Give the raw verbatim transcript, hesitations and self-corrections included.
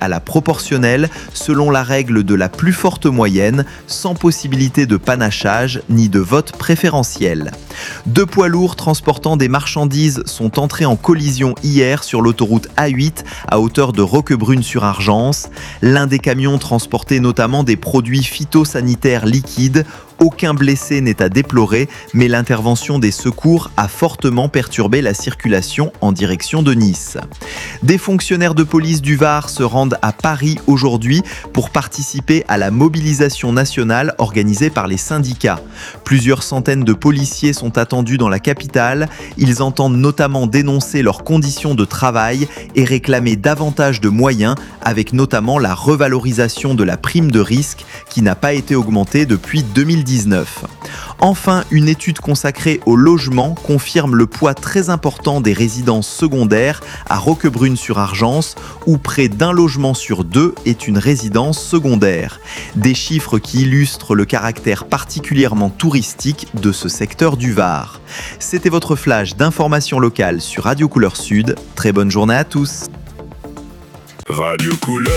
à la proportionnelle selon la règle de la plus forte moyenne, sans possibilité de panachage ni de vote préférentiel. Deux poids lourds transportant des marchandises sont entrés en collision hier sur l'autoroute A huit à hauteur de Roquebrune-sur-Argence. L'un des camions transportait notamment des produits phytosanitaires liquides. Aucun blessé n'est à déplorer, mais l'intervention des secours a fortement perturbé la circulation en direction de Nice. Des fonctionnaires de police du Var se rendent à Paris aujourd'hui pour participer à la mobilisation nationale organisée par les syndicats. Plusieurs centaines de policiers sont attendus dans la capitale. Ils entendent notamment dénoncer leurs conditions de travail et réclamer davantage de moyens, avec notamment la revalorisation de la prime de risque qui n'a pas été augmentée depuis deux mille dix-neuf. Enfin, une étude consacrée au logement confirme le poids très important des résidences secondaires à Roquebrune-sur-Argence, où près d'un logement sur deux est une résidence secondaire. Des chiffres qui illustrent le caractère particulièrement touristique de ce secteur du Var. C'était votre flash d'information locale sur Radio Couleur Sud. Très bonne journée à tous. Radio Couleur.